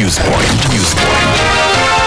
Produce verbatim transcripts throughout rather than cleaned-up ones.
Newspoint. Newspoint.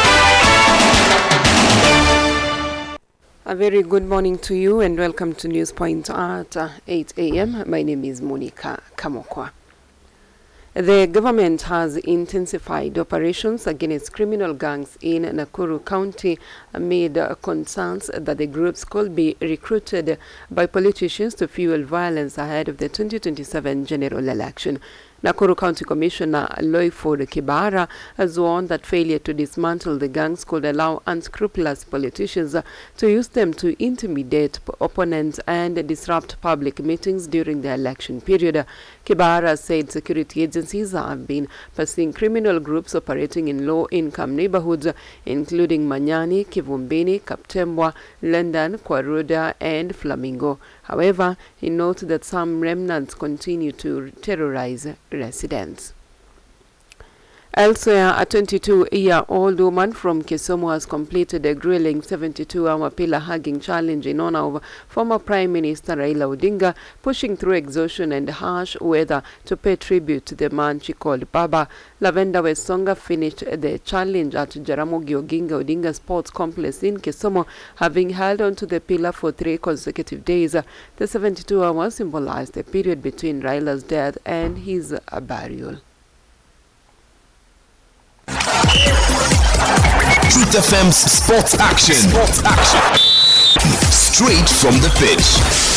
A very good morning to you and welcome to Newspoint at uh, eight a m My name is Monica Kamokwa. The government has intensified operations against criminal gangs in Nakuru County amid uh, concerns that the groups could be recruited by politicians to fuel violence ahead of the twenty twenty-seven general election. Nakuru County Commissioner Loiford Kibara has warned that failure to dismantle the gangs could allow unscrupulous politicians uh, to use them to intimidate opponents and disrupt public meetings during the election period. Kibara said security agencies have been pursuing criminal groups operating in low-income neighborhoods, including Manyani, Kivumbini, Kaptembwa, London, Kwaruda, and Flamingo. However, he noted that some remnants continue to terrorize residents. Elsewhere, a twenty-two-year-old woman from Kisumu has completed a grueling seventy-two hour pillar-hugging challenge in honor of former Prime Minister Raila Odinga, pushing through exhaustion and harsh weather to pay tribute to the man she called Baba. Lavenda Wesonga finished the challenge at Jaramogi Oginga Odinga Sports Complex in Kisumu, having held onto the pillar for three consecutive days. The seventy-two hours symbolized the period between Raila's death and his uh, burial. Truth F M's Sports Action. Sports Action. Straight from the pitch.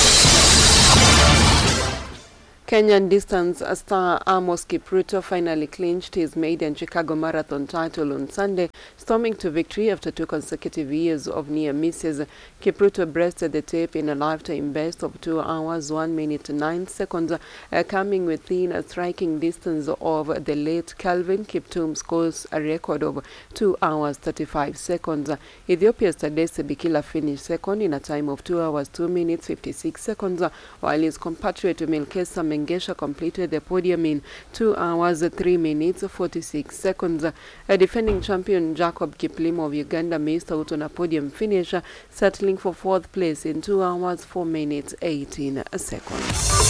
Kenyan distance star Amos Kipruto finally clinched his maiden Chicago Marathon title on Sunday, storming to victory after two consecutive years of near misses. Kipruto breasted the tape in a lifetime best of two hours, one minute, nine seconds, uh, coming within a striking distance of the late Kelvin Kiptum's course a record of two hours, thirty-five seconds. Ethiopia's Tadesse Bikila finished second in a time of two hours, two minutes, fifty-six seconds, while his compatriot Milkesa Mengesha completed the podium in two hours, three minutes, forty-six seconds. A defending champion Jacob Kiplimo of Uganda missed out on a podium finish, settling for fourth place in two hours, four minutes, eighteen seconds.